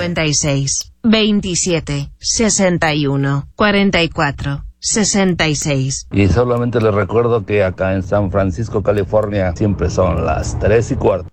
56 27 61 44 66. Y solamente les recuerdo que acá en San Francisco, California, siempre son las 3:15.